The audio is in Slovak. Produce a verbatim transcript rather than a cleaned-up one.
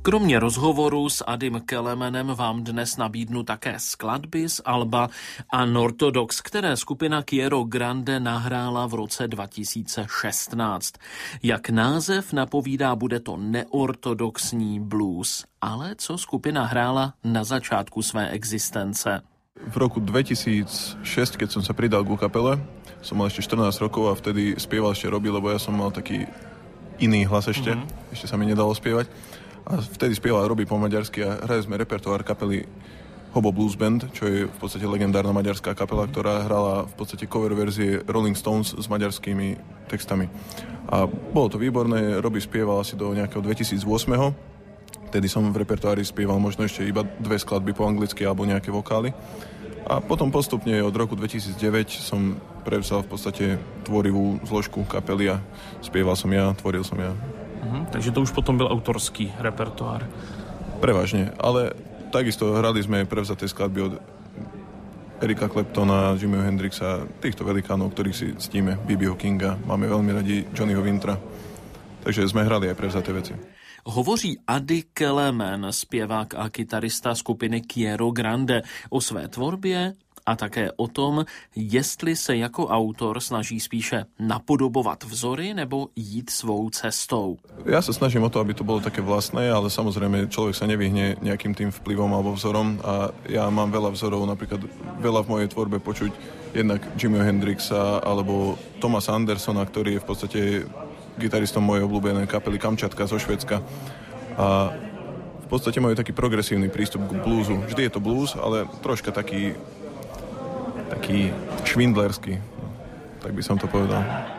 Kromě rozhovoru s Adim Kelemenem vám dnes nabídnu také skladby z alba Unorthodox, které skupina Chiero Grande nahrála v roce dva tisíce šestnáct. Jak název napovídá, bude to neortodoxní blues. Ale co skupina hrála na začátku své existence? V roku dvetisícšesť, keď som sa pridal ku kapele, som mal ešte štrnásť rokov a vtedy spieval ešte Robi, lebo ja som mal taký iný hlas ešte. Mm-hmm. Ešte sa mi nedalo spievať. A vtedy spieval Robi po maďarsky a hrali sme repertoár kapely Hobo Blues Band, čo je v podstate legendárna maďarská kapela, ktorá hrala v podstate cover verzie Rolling Stones s maďarskými textami. A bolo to výborné, Robi spieval asi do nejakého dvetisícosem. Vtedy som v repertoári spieval možno ešte iba dve skladby po anglicky alebo nejaké vokály. A potom postupne od roku dvetisícdeväť som prevzal v podstate tvorivú zložku kapely a spieval som ja, tvoril som ja. Mhm, takže to už potom byl autorský repertoár. Prevažne, ale takisto hrali sme prevzaté skladby od Erika Claptona, Jimmyho Hendrixa, týchto velikánov, ktorých si ctíme, bé bého Kinga, máme veľmi radi Johnnyho Wintra. Takže sme hrali aj prevzaté veci. Hovoří Adi Kelemen, zpěvák a kytarista skupiny Chiero Grande, o své tvorbě a také o tom, jestli se jako autor snaží spíše napodobovat vzory nebo jít svou cestou. Ja sa snažím o to, aby to bolo také vlastné, ale samozrejme človek sa nevyhne nejakým tým vplyvom alebo vzorom a ja mám veľa vzorov, napríklad veľa v mojej tvorbe počuť jednak Jimmyho Hendrixa alebo Thomasa Andersona, ktorý je v podstate gitaristom mojej obľúbenej kapely Kamčatka zo Švédska. A v podstate majú taký progresívny prístup k bluesu. Vždy je to blues, ale troška taký taký švindlerský, tak by som to povedal.